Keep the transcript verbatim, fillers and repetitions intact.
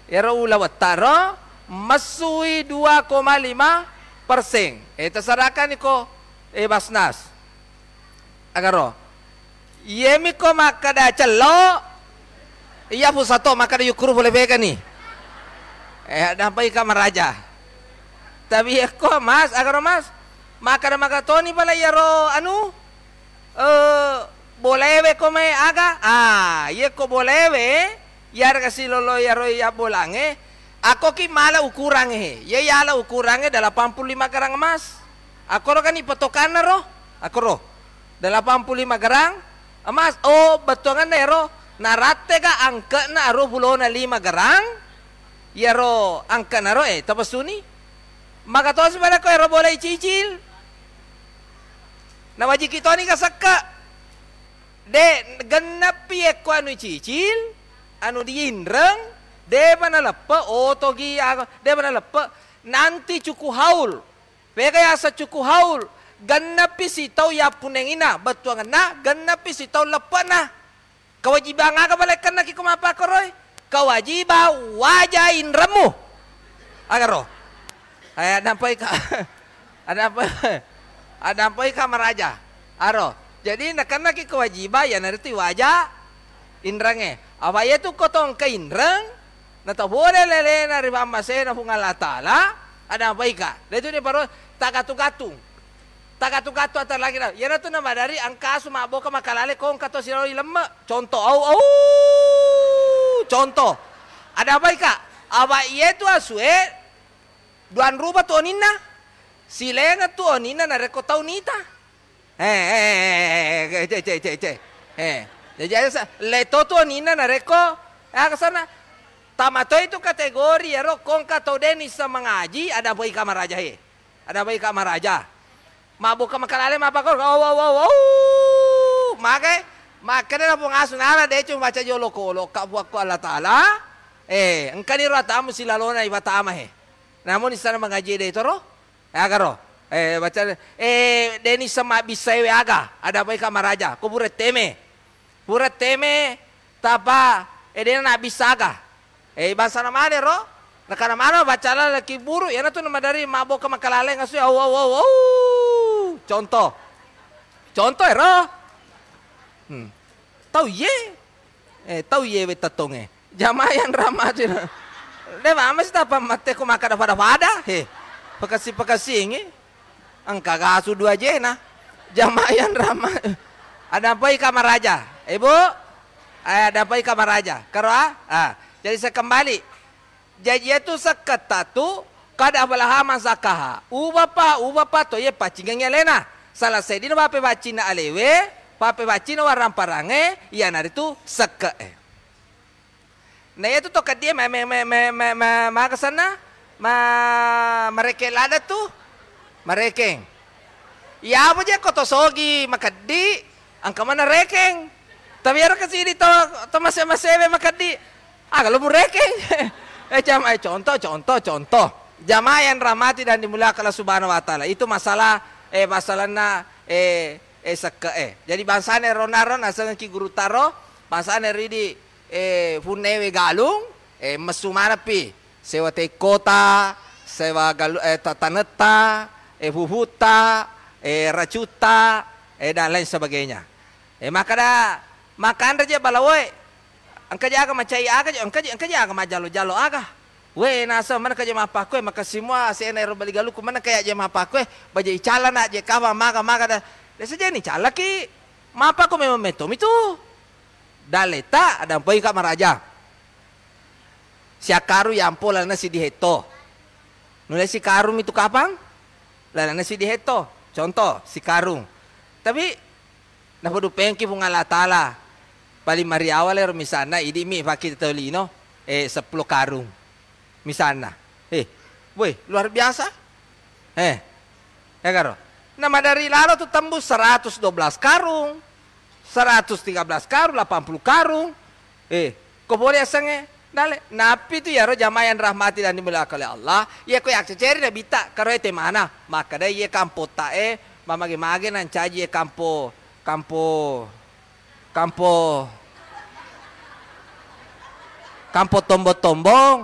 Yaro ula wataro masui dua koma lima persen. Eh terserahkan iko eh Basnas. Agaro. Yemi ko makada celo. Iya pusato makada yukuru boleh bega nih. Eh nampai kamaraja. Tapi eko mas, agaro mas. Makada makatoni pala yaro anu. Eh boleh be ko may aga. Ah, ye ko boleh be. Yar kasi lolo yaro ya bolange. Ako ki mala ukurange. Ye yala ukurange delapan puluh lima garang emas. Ako ro kan ipotokan na ro. Ako ro. delapan puluh lima garang emas. Oh, betongan na yaro. Narate ka angka na aro bulo na lima garang. Yaro angka na ro eh. Tapos suni. Maka tos pada ko yaro boleh cicil. Na wajib kita ni kasaka. De genapi ko anu cicil. Anu diinreng, deba na lappa, otogi, deba na lappa, nanti cuku haul, pega ya sa cuku haul, ganapi sitaw ya punengina, batuangan na, ganapi sitaw lappa na, kawajiba nga kabalikan na kikumapakoroy, kawajiba wajah inremu, agaro, ay adampay ka, adampay, adampay ka maraja, aro, jadi nakana ki kawajiba ya nariti wajah inrange. Abaya tu kotong kainrang na tabore lele na ribamase na fungala tala ada baika. Dito ni paro tagatu-gatu. Tagatu-gatu atar lagi na. Yana tu na madari ang kaso maboka makalale kong kato sila ilama. Contoh au au. Contoh. Ada baika. Abaya tu asue duan ruba tu onina. Silenga tu onina na rekotau nita. Eh eh eh eh eh eh eh. Jadi leto tu nina nareko, ah kesana. Tamato itu kategori ya ro kongka to denis sa mengaji ada bayi kamaraja he. Ada bayi kamaraja. Mabuk ka makalale mapakor. Oh oh oh oh. Maka maka na po ngaso na de hecho baca yolo kolo ka buat ko Allah taala. Eh, engkani ro atamu silalona ibatama he. Namun di sana mengaji de itu ro. Ya karo. Eh baca eh denis sama bisa we aga. Ada bayi kamaraja. Kubure teme. Pura teme tapa edena na bisaga eh bahasa namanya ro nakana mana bacala laki buru ya tu nama dari mabok ke makalale ngasu au au au au contoh contoh ro hmm tau ye eh tau ye betatonge jamaah yang ramah tu de mamas tapa mate ko makada pada pada he pakasi pakasi ini angka gasu dua jena jamaah yang ramah ada apa kamar raja Ibu, ada apa kamar raja? Karo ah, jadi saya kembali. Jadi itu seketatu kada balahama zakaha. Ubapa, ubapa to ye pacingnya lena. Salah sedina bape bacina alewe, bape bacina warang parange, iya nari tu seke. Nah itu to kadia me me me me me me ma kesana, ma mereka lada tu, mereka. Ya apa je koto sogi makadi, angka mana rekeng. Tapi ada kasi dito, to masih-masih makadi. Ah, kalau murekeng. Eh, jamaah contoh, contoh, contoh. Jamaah yang rahmati dan dimuliakan Allah Subhanahu wa taala. Itu masalah eh masalahna eh eh seke eh. Jadi bangsane ronaron asal ki guru taro, bangsane ridi eh funewe galung, eh mesumana pi. Sewa te kota, sewa galu eh tataneta, eh huhuta, eh racuta, eh dan lain sebagainya. Eh maka dah makan raja balawoy angka jaga macai aga angka angka jaga majalo jalo aga we nasa mana kaja mapakwe maka semua sena ero baligalu ku mana kaya je mapakwe baja icala na je kawa maga maga da desa ni cala ki mapa ko memang metom itu daleta ada poi ka maraja siakaru yampo lana si diheto nulis si karung itu kapang lana si diheto contoh si karung tapi napodo pengki pungal atala Pali mariawal ero misana idi mi pakai tolino eh sepuluh karung misana eh woi luar biasa eh ya karo nama dari laro tuh tembus seratus dua belas karung seratus tiga belas karung delapan puluh karung eh kau boleh sange dale napi tu ya ro jamaah yang rahmati dan dimuliakan oleh Allah ya kau yang ceri dah bita karo ete mana maka dah ye kampo tae mamage mage nan caji ye kampo kampo kampo kampo tombo-tombong